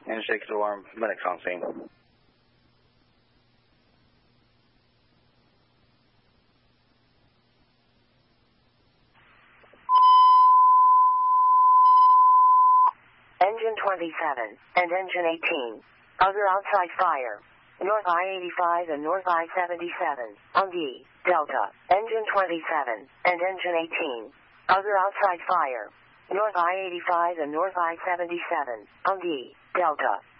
Handshake to alarm, medics on scene. Engine 27 and Engine 18. Other outside fire. North I-85 and North I-77. On D, Delta. Engine 27 and Engine 18. Other outside fire. North I-85 and North I-77. On D, Delta.